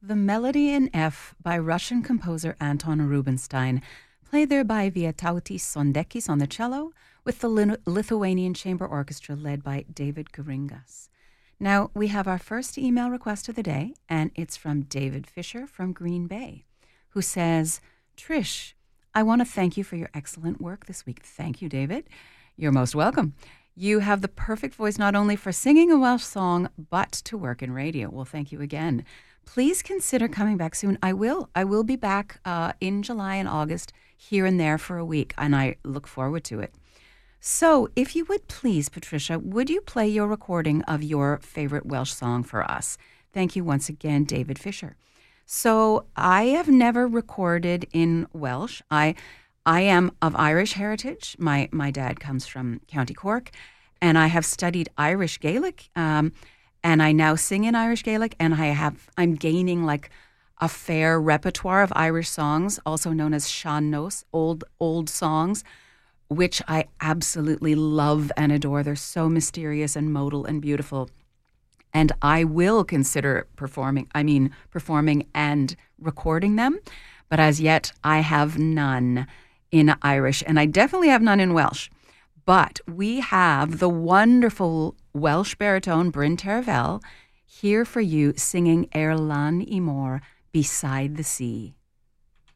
the Melody in F by Russian composer Anton Rubinstein, played there by Vytautas Sondekis on the cello, with the Lithuanian Chamber Orchestra led by David Geringas. Now, we have our first email request of the day, and it's from David Fisher from Green Bay, who says, Trish, I want to thank you for your excellent work this week. Thank you, David. You're most welcome. You have the perfect voice not only for singing a Welsh song, but to work in radio. Well, thank you again. Please consider coming back soon. I will be back in July and August, here and there for a week, and I look forward to it. So, if you would please, Patricia, would you play your recording of your favorite Welsh song for us? Thank you once again, David Fisher. So, I have never recorded in Welsh. I am of Irish heritage. My dad comes from County Cork, and I have studied Irish Gaelic, and I now sing in Irish Gaelic, and I'm gaining like a fair repertoire of Irish songs, also known as sean nos, old songs, which I absolutely love and adore. They're so mysterious and modal and beautiful. And I will consider performing and recording them. But as yet, I have none in Irish, and I definitely have none in Welsh. But we have the wonderful Welsh baritone Bryn Terfel here for you singing Lan y Môr, Beside the Sea.